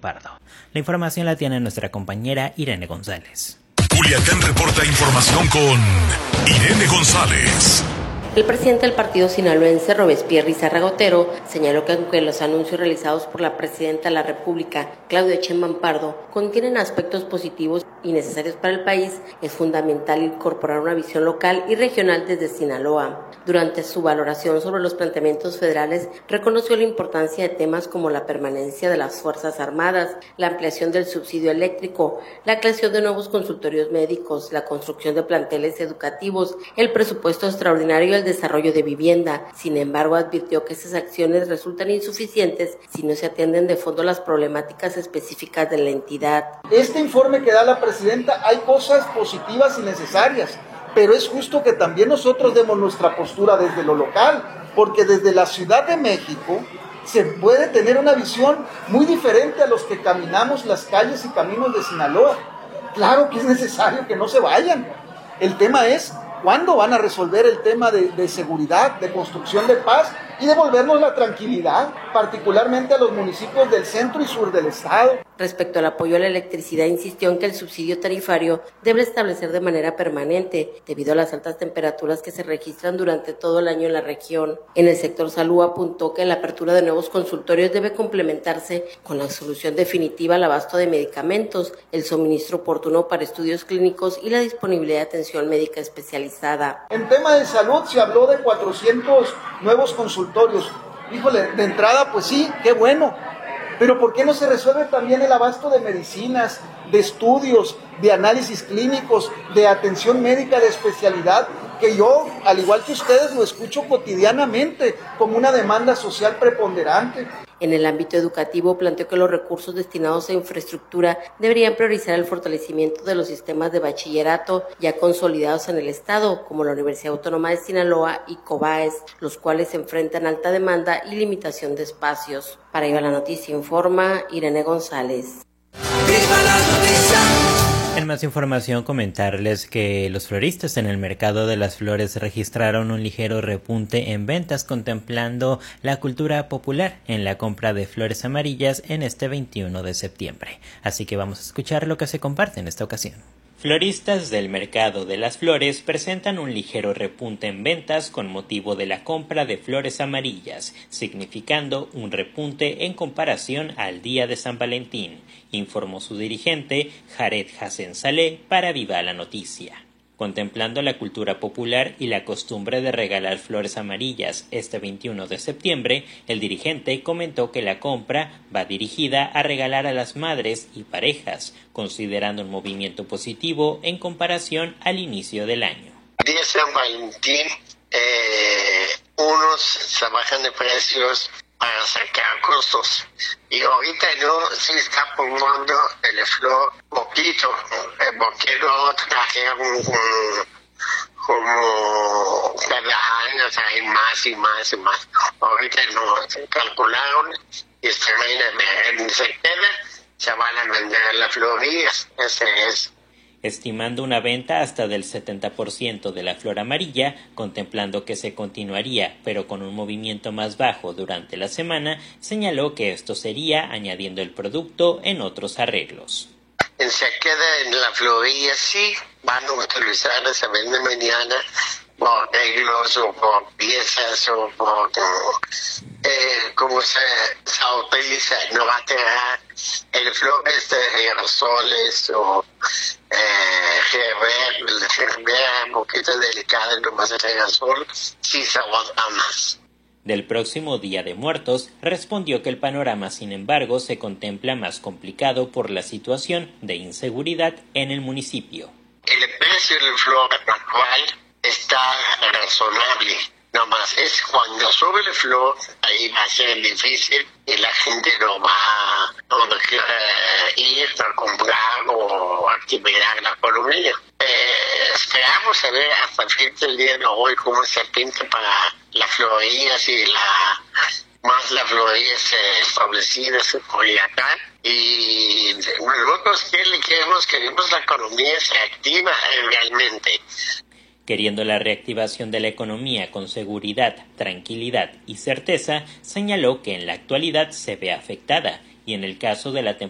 Pardo. La información la tiene nuestra compañera Irene González. Culiacán reporta información con Irene González. El presidente del partido sinaloense, Robespierre Izarra Gotero, señaló que aunque los anuncios realizados por la presidenta de la República, Claudia Sheinbaum Pardo, contienen aspectos positivos y necesarios para el país, es fundamental incorporar una visión local y regional desde Sinaloa. Durante su valoración sobre los planteamientos federales, reconoció la importancia de temas como la permanencia de las Fuerzas Armadas, la ampliación del subsidio eléctrico, la creación de nuevos consultorios médicos, la construcción de planteles educativos, el presupuesto extraordinario y el desarrollo de vivienda. Sin embargo, advirtió que esas acciones resultan insuficientes si no se atienden de fondo las problemáticas específicas de la entidad. Este informe que da la presidenta, hay cosas positivas y necesarias, pero es justo que también nosotros demos nuestra postura desde lo local, porque desde la Ciudad de México se puede tener una visión muy diferente a los que caminamos las calles y caminos de Sinaloa. Claro que es necesario que no se vayan. El tema es ¿cuándo van a resolver el tema de seguridad, de construcción de paz y devolvernos la tranquilidad, particularmente a los municipios del centro y sur del estado? Respecto al apoyo a la electricidad, insistió en que el subsidio tarifario debe establecer de manera permanente, debido a las altas temperaturas que se registran durante todo el año en la región. En el sector salud apuntó que la apertura de nuevos consultorios debe complementarse con la solución definitiva al abasto de medicamentos, el suministro oportuno para estudios clínicos y la disponibilidad de atención médica especializada. En tema de salud se habló de 400 nuevos consultorios. Híjole, de entrada, pues sí, qué bueno. Pero ¿por qué no se resuelve también el abasto de medicinas, de estudios, de análisis clínicos, de atención médica de especialidad? Que yo, al igual que ustedes, lo escucho cotidianamente como una demanda social preponderante. En el ámbito educativo, planteó que los recursos destinados a infraestructura deberían priorizar el fortalecimiento de los sistemas de bachillerato ya consolidados en el estado, como la Universidad Autónoma de Sinaloa y COBAES, los cuales se enfrentan a alta demanda y limitación de espacios. Para Iba la Noticia informa Irene González. ¡Viva la noticia! En más información, comentarles que los floristas en el mercado de las flores registraron un ligero repunte en ventas, contemplando la cultura popular en la compra de flores amarillas en este 21 de septiembre. Así que vamos a escuchar lo que se comparte en esta ocasión. Floristas del mercado de las flores presentan un ligero repunte en ventas con motivo de la compra de flores amarillas, significando un repunte en comparación al día de San Valentín, informó su dirigente Jared Hassan Saleh para Viva la Noticia. Contemplando la cultura popular y la costumbre de regalar flores amarillas este 21 de septiembre, el dirigente comentó que la compra va dirigida a regalar a las madres y parejas, considerando un movimiento positivo en comparación al inicio del año. Día de San Valentín, unos se bajan de precios para sacar costos. Y ahorita no se está poniendo el flor poquito, porque no trajeron como cada año hay más y más y más. Ahorita no se calcularon y se van a vender las florillas. Ese es. Estimando una venta hasta del 70% de la flor amarilla, contemplando que se continuaría, pero con un movimiento más bajo durante la semana, señaló que esto sería añadiendo el producto en otros arreglos. Se queda en la florilla, sí, van a utilizar esa venta mañana por arreglos o por piezas o por como se utiliza, no va a quedar el flores de aerosoles o un poquito delicado, no va a ser aerosol, sí se aguanta más. Del próximo Día de Muertos, respondió que el panorama, sin embargo, se contempla más complicado por la situación de inseguridad en el municipio. El precio del flor actual está razonable, nomás es cuando sube el flor, ahí va a ser difícil y la gente no va a ir a comprar o activar la economía. Esperamos a ver hasta el fin del día de hoy cómo se pinta para las florillas y más las florillas establecidas en Culiacán. Y nosotros queremos la economía se activa realmente. Queriendo la reactivación de la economía con seguridad, tranquilidad y certeza, señaló que en la actualidad se ve afectada y en el caso de la